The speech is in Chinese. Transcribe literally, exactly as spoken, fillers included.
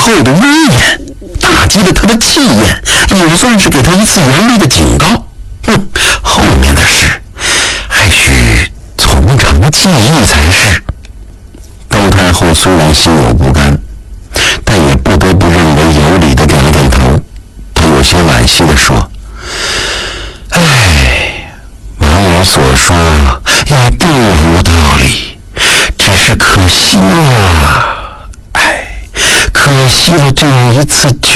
后的威严，打击了他的气焰，也算是给他一次严厉的警告。哼，后面的事还需从长计议才是。窦太后虽然心有不甘，但也不得不认为有理的点了点头。她有些惋惜地说：哎，王爷所说也不无道理，只是可惜啊，哎，可惜了这样一次